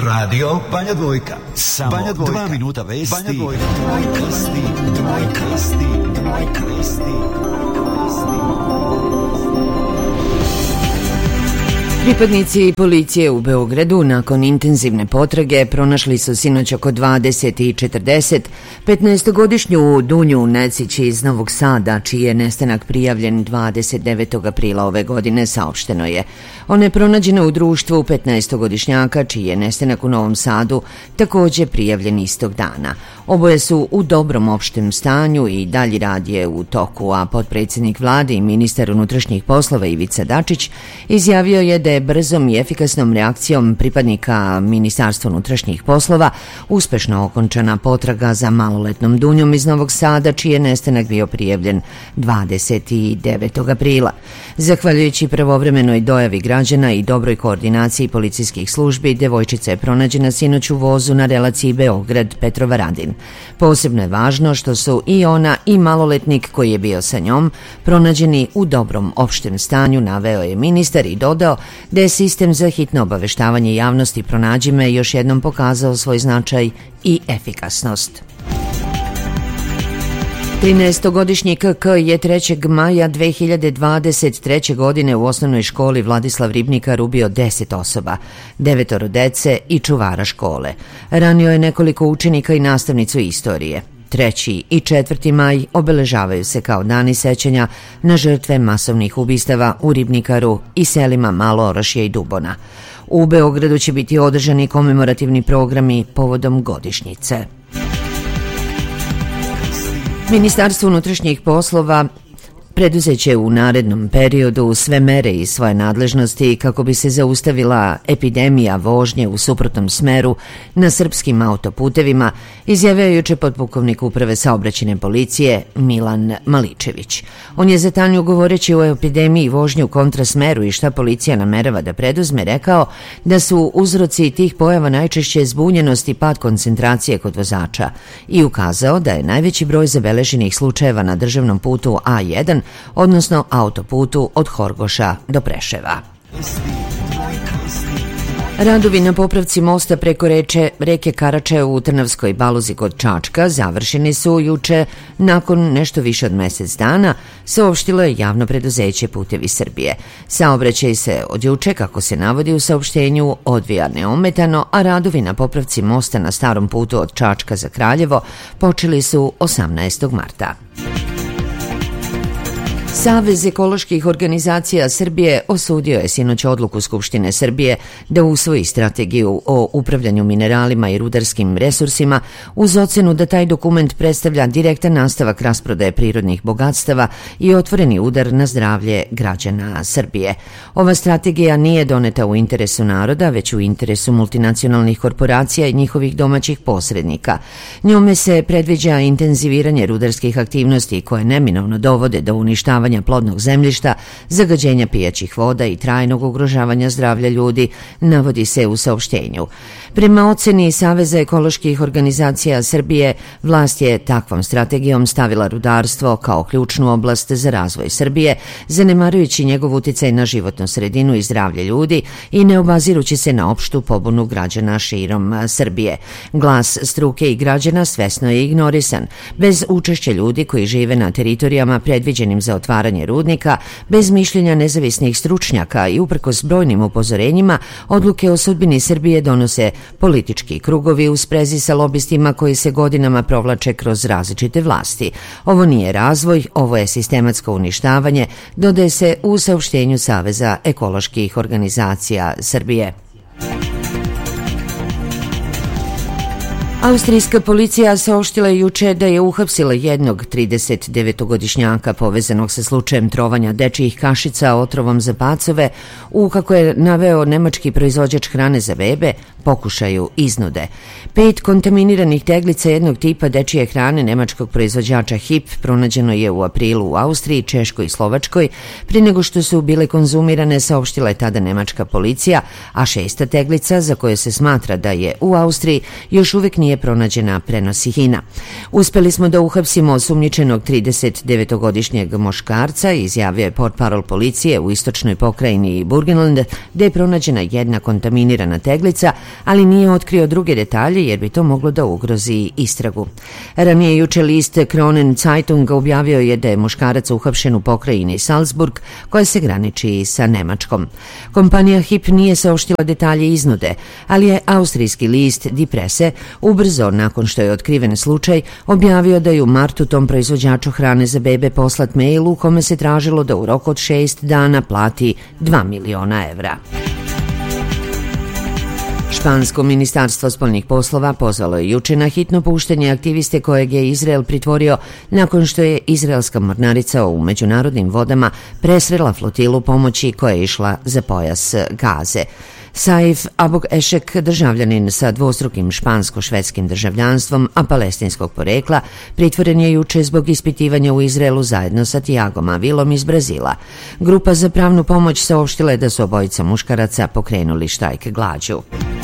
Radio Banja Dvojka. Samo Banja Dvojka. 2 minuta vesti. Banja Dvojka. Pripadnici policije u Beogradu nakon intenzivne potrage pronašli su sinoć oko 20:40 15-godišnju Dunju Necić iz Novog Sada, čiji je nestanak prijavljen 29. aprila ove godine, saopšteno je. Ona je pronađena u društvu 15-godišnjaka, čiji je nestanak u Novom Sadu također prijavljen istog dana. Oboje su u dobrom opštem stanju i dalji rad je u toku, a potpredsjednik vlade i ministar unutrašnjih poslova Ivica Dačić izjavio je da je brzom i efikasnom reakcijom pripadnika Ministarstva unutrašnjih poslova uspešno okončana potraga za maloletnom Dunjom iz Novog Sada, čiji je nestanak bio prijavljen 29. aprila. Zahvaljujući pravovremenoj dojavi građana i dobroj koordinaciji policijskih službi, devojčica je pronađena sinoć u vozu na relaciji Beograd-Petrovaradin. Posebno je važno što su i ona i maloletnik koji je bio sa njom pronađeni u dobrom opštem stanju, naveo je ministar i dodao da je sistem za hitno obaveštavanje javnosti Pronađime još jednom pokazao svoj značaj i efikasnost. 13-godišnji KK je 3. maja 2023. godine u osnovnoj školi Vladislav Ribnikar ubio 10 osoba, 9 dece i čuvara škole. Ranio je nekoliko učenika i nastavnicu istorije. 3. i 4. maj obeležavaju se kao dani sećanja na žrtve masovnih ubistava u Ribnikaru i selima Malo Orašje i Dubona. U Beogradu će biti održani komemorativni programi povodom godišnjice. Ministarstvo unutrašnjih poslova preduzeće u narednom periodu sve mere i svoje nadležnosti kako bi se zaustavila epidemija vožnje u suprotnom smeru na srpskim autoputevima, izjavio je juče potpukovnik Uprave saobraćajne policije Milan Maličević. On je za Tanju, govoreći o epidemiji vožnje u kontrasmeru i šta policija namerava da preduzme, rekao da su uzroci tih pojava najčešće zbunjenost i pad koncentracije kod vozača i ukazao da je najveći broj zabeleženih slučajeva na državnom putu A1, odnosno autoputu od Horgoša do Preševa. Radovi na popravci mosta preko reke Karače u Trnavskoj Baluzi kod Čačka završeni su juče nakon nešto više od mjesec dana, saopštilo je javno preduzeće Putevi Srbije. Saobraćaj se od juče, kako se navodi u saopštenju, odvija neometano, a radovi na popravci mosta na starom putu od Čačka za Kraljevo počeli su 18. marta. Savez ekoloških organizacija Srbije osudio je sinoć odluku Skupštine Srbije da usvoji strategiju o upravljanju mineralima i rudarskim resursima uz ocenu da taj dokument predstavlja direktan nastavak rasprodaje prirodnih bogatstava i otvoreni udar na zdravlje građana Srbije. Ova strategija nije doneta u interesu naroda, već u interesu multinacionalnih korporacija i njihovih domaćih posrednika. Njome se predviđa intenziviranje rudarskih aktivnosti koje neminovno dovode do uništavanja plodnog zemljišta, zagađenja pijaćih voda i trajnog ugrožavanja zdravlja ljudi, navodi se u saopštenju. Prema oceni Saveza ekoloških organizacija Srbije, vlast je takvom strategijom stavila rudarstvo kao ključnu oblast za razvoj Srbije, zanemarujući njegov uticaj na životnu sredinu i zdravlje ljudi i ne obazirući se na opštu pobunu građana širom Srbije. Glas struke i građana svesno je ignorisan. Bez učešća ljudi koji žive na teritorijama predviđenim za otvaranje rudnika, bez mišljenja nezavisnih stručnjaka i uprkos brojnim upozorenjima, odluke o sudbini Srbije donose politički krugovi u sprezi sa lobistima koji se godinama provlače kroz različite vlasti. Ovo nije razvoj, ovo je sistematsko uništavanje, dodaje se u saopštenju Saveza ekoloških organizacija Srbije. Austrijska policija saopštila je juče da je uhapsila jednog 39-godišnjaka povezanog sa slučajem trovanja dečijih kašica otrovom za pacove u, kako je naveo nemački proizvođač hrane za bebe, pokušaju iznude. 5 kontaminiranih teglica jednog tipa dečije hrane nemačkog proizvođača HIP pronađeno je u aprilu u Austriji, Češkoj i Slovačkoj. Prije nego što su bile konzumirane, saopštila je tada nemačka policija, a 6. teglica, za koje se smatra da je u Austriji, još uvijek nije nije pronađena prenosihina. Uspeli smo da uhapsimo osumnjičenog 39-godišnjeg muškarca, izjavio je portparol policije u istočnoj pokrajini Burgenland, gde je pronađena jedna kontaminirana teglica, ali nije otkrio druge detalje jer bi to moglo da ugrozi istragu. Ranije juče list Kronen Zeitung objavio je da je muškarac uhapšen u pokrajini Salzburg, koja se graniči sa Nemačkom. Kompanija HIP nije saopštila detalje iznude, ali je austrijski list Die Presse ubrzo, nakon što je otkriven slučaj, objavio da je u martu tom proizvođaču hrane za bebe poslat mail u kome se tražilo da u roku od 6 dana plati 2 miliona evra. Špansko ministarstvo spoljnih poslova pozvalo je juče na hitno puštanje aktiviste kojeg je Izrael pritvorio nakon što je izraelska mornarica u međunarodnim vodama presrela flotilu pomoći koja je išla za pojas Gaze. Saif Abog Ešek, državljanin sa dvostrukim špansko-švedskim državljanstvom, a palestinskog porekla, pritvoren je juče zbog ispitivanja u Izraelu zajedno sa Tiagom Avilom iz Brazila. Grupa za pravnu pomoć saopštila je da su obojica muškaraca pokrenuli štrajk glađu.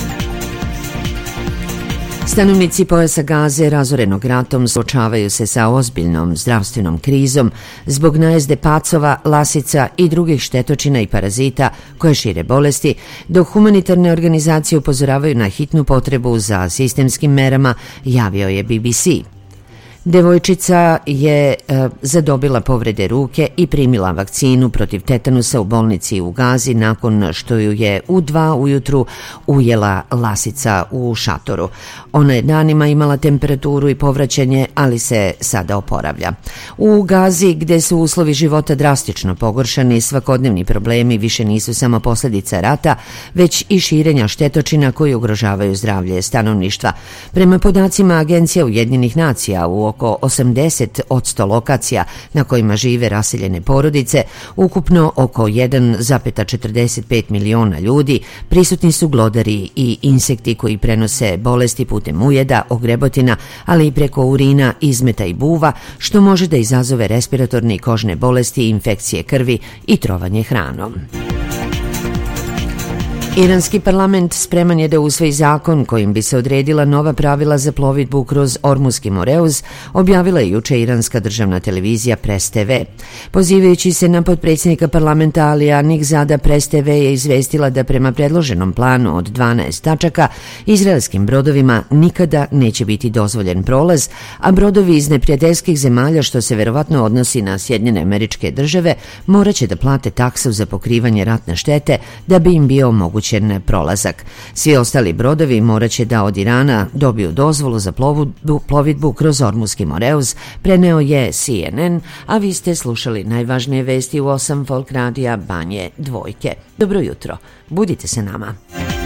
Stanovnici pojasa Gaze, razorenog ratom, suočavaju se sa ozbiljnom zdravstvenom krizom zbog najezde pacova, lasica i drugih štetočina i parazita koje šire bolesti, dok humanitarne organizacije upozoravaju na hitnu potrebu za sistemskim merama, javio je BBC. Devojčica je zadobila povrede ruke i primila vakcinu protiv tetanusa u bolnici u Gazi nakon što ju je u 2 ujutru ujela lasica u šatoru. Ona je danima imala temperaturu i povraćanje, ali se sada oporavlja. U Gazi, gde su uslovi života drastično pogoršani, svakodnevni problemi više nisu samo posljedica rata, već i širenja štetočina koji ugrožavaju zdravlje stanovništva. Prema podacima Agencija Ujedinjenih nacija, u oko 80% lokacija na kojima žive raseljene porodice, ukupno oko 1,45 miliona ljudi, prisutni su glodari i insekti koji prenose bolesti putem ujeda, ogrebotina, ali i preko urina, izmeta i buva, što može da izazove respiratorne i kožne bolesti, infekcije krvi i trovanje hranom. Iranski parlament spreman je da usvoji zakon kojim bi se odredila nova pravila za plovidbu kroz Ormuski Moreuz, objavila je juče iranska državna televizija Press TV. Pozivajući se na potpredsjednika parlamenta Alija Nigzada, Press TV je izvestila da prema predloženom planu od 12 tačaka izraelskim brodovima nikada neće biti dozvoljen prolaz, a brodovi iz neprijateljskih zemalja, što se verovatno odnosi na Sjedinjene Američke Države, moraće da plate taksu za pokrivanje ratne štete da bi im bio omogućen prolazak. Svi ostali brodovi moraće da od Irana dobiju dozvolu za plovidbu kroz Ormuski Moreuz, preneo je CNN, a vi ste slušali najvažnije vesti u 8 Folk Radija Banje Dvojke. Dobro jutro, budite se nama.